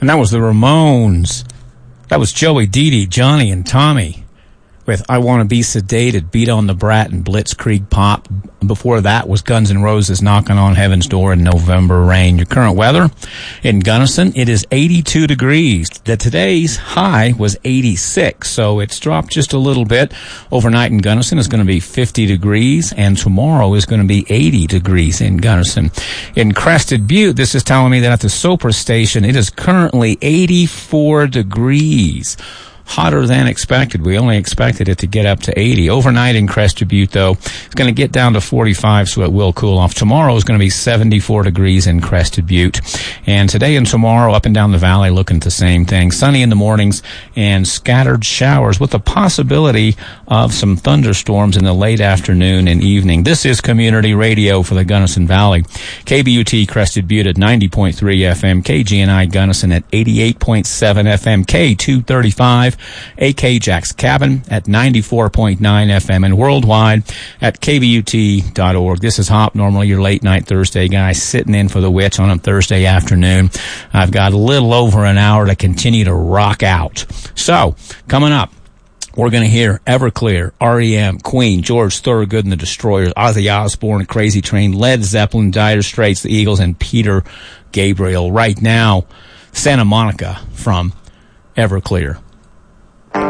And that was the Ramones. That was Joey, Dee Dee, Johnny, and Tommy with I Want to Be Sedated, Beat on the Brat, and Blitzkrieg Pop. Before that was Guns N' Roses, Knocking on Heaven's Door in November Rain. Your current weather in Gunnison, it is 82 degrees. Today's high was 86, so it's dropped just a little bit. Overnight in Gunnison is going to be 50 degrees, and tomorrow is going to be 80 degrees in Gunnison. In Crested Butte, this is telling me that at the Sopra station, it is currently 84 degrees. Hotter than expected. We only expected it to get up to 80. Overnight in Crested Butte, though, it's going to get down to 45, so it will cool off. Tomorrow is going to be 74 degrees in Crested Butte. And today and tomorrow, up and down the valley, looking at the same thing. Sunny in the mornings and scattered showers with the possibility of some thunderstorms in the late afternoon and evening. This is Community Radio for the Gunnison Valley. KBUT Crested Butte at 90.3 FM. KGNI Gunnison at 88.7 FM. K235. AK Jack's Cabin at 94.9 FM and worldwide at KBUT.org. This is Hop, normally your late night Thursday guy, sitting in for the Witch on a Thursday afternoon. I've got a little over an hour to continue to rock out. So, coming up, we're going to hear Everclear, R.E.M., Queen, George Thorogood and the Destroyers, Ozzy Osbourne, Crazy Train, Led Zeppelin, Dire Straits, the Eagles, and Peter Gabriel. Right now, Santa Monica from Everclear.